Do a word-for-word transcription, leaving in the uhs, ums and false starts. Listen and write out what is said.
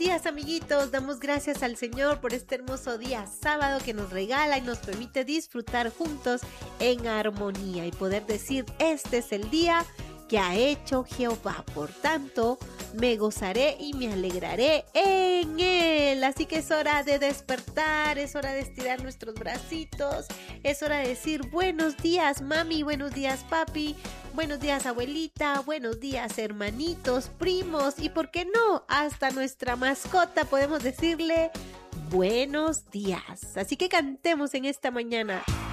días, amiguitos. Damos gracias al Señor por este hermoso día sábado que nos regala y nos permite disfrutar juntos en armonía y poder decir, este es el día que ha hecho Jehová. Por tanto, me gozaré y me alegraré en él. Así que es hora de despertar, es hora de estirar nuestros bracitos, es hora de decir buenos días, mami, buenos días, papi, buenos días, abuelita, buenos días, hermanitos, primos y, ¿por qué no?, hasta nuestra mascota podemos decirle buenos días. Así que cantemos en esta mañana.